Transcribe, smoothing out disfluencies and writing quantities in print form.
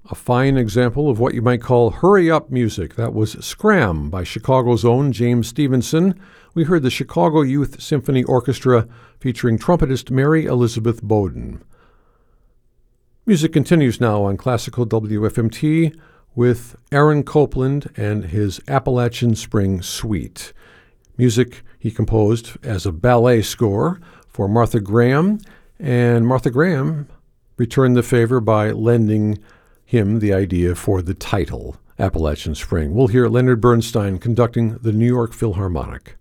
A fine example of what you might call hurry-up music. That was Scram by Chicago's own James Stevenson. We heard the Chicago Youth Symphony Orchestra featuring trumpetist Mary Elizabeth Bowden. Music continues now on Classical WFMT with Aaron Copland and his Appalachian Spring Suite. Music he composed as a ballet score for Martha Graham, and Martha Graham returned the favor by lending him the idea for the title, Appalachian Spring. We'll hear Leonard Bernstein conducting the New York Philharmonic.